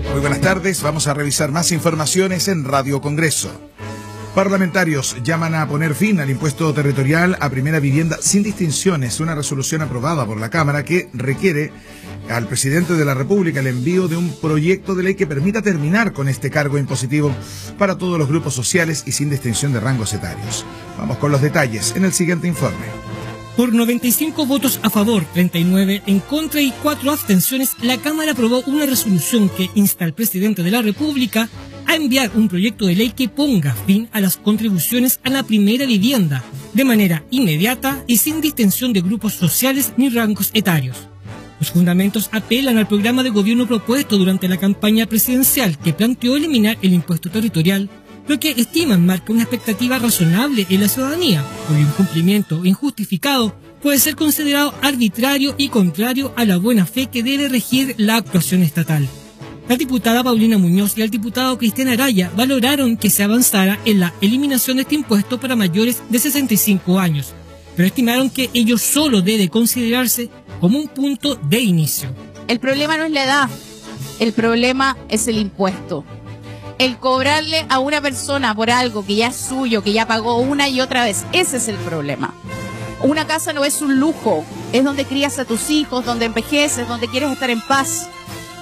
Muy buenas tardes, vamos a revisar más informaciones en Radio Congreso. Parlamentarios llaman a poner fin al impuesto territorial a primera vivienda sin distinciones, una resolución aprobada por la Cámara que requiere al presidente de la República el envío de un proyecto de ley que permita terminar con este cargo impositivo para todos los grupos sociales y sin distinción de rangos etarios. Vamos con los detalles en el siguiente informe. Por 95 votos a favor, 39 en contra y 4 abstenciones, la Cámara aprobó una resolución que insta al presidente de la República a enviar un proyecto de ley que ponga fin a las contribuciones a la primera vivienda de manera inmediata y sin distinción de grupos sociales ni rangos etarios. Los fundamentos apelan al programa de gobierno propuesto durante la campaña presidencial que planteó eliminar el impuesto territorial, lo que estiman marca una expectativa razonable en la ciudadanía, cuyo incumplimiento injustificado puede ser considerado arbitrario y contrario a la buena fe que debe regir la actuación estatal. La diputada Paulina Muñoz y el diputado Cristian Araya valoraron que se avanzara en la eliminación de este impuesto para mayores de 65 años, pero estimaron que ello solo debe considerarse como un punto de inicio. El problema no es la edad, el problema es el impuesto. El cobrarle a una persona por algo que ya es suyo, que ya pagó una y otra vez, ese es el problema. Una casa no es un lujo, es donde crías a tus hijos, donde envejeces, donde quieres estar en paz.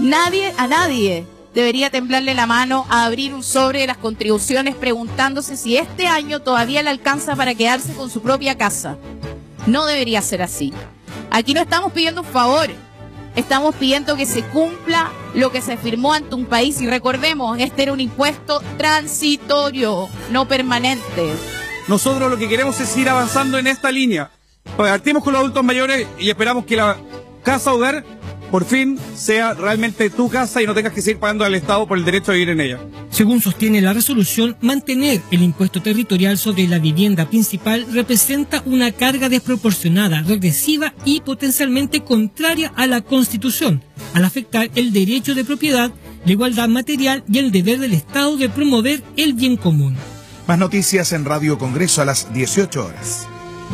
A nadie debería temblarle la mano a abrir un sobre de las contribuciones preguntándose si este año todavía le alcanza para quedarse con su propia casa. No debería ser así. Aquí no estamos pidiendo un favor, estamos pidiendo que se cumpla lo que se firmó ante un país. Y recordemos, este era un impuesto transitorio, no permanente. Nosotros lo que queremos es ir avanzando en esta línea. Partimos con los adultos mayores y esperamos que la casa hogar por fin sea realmente tu casa y no tengas que seguir pagando al Estado por el derecho a vivir en ella. Según sostiene la resolución, mantener el impuesto territorial sobre la vivienda principal representa una carga desproporcionada, regresiva y potencialmente contraria a la Constitución, al afectar el derecho de propiedad, la igualdad material y el deber del Estado de promover el bien común. Más noticias en Radio Congreso a las 18 horas.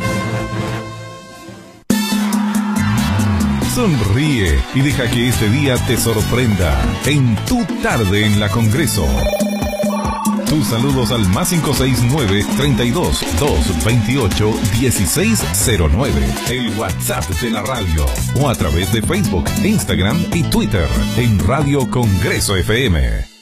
Sonríe y deja que este día te sorprenda en Tu Tarde en la Congreso. Tus saludos al +569 32 228 1609, el WhatsApp de la radio, o a través de Facebook, Instagram y Twitter en Radio Congreso FM.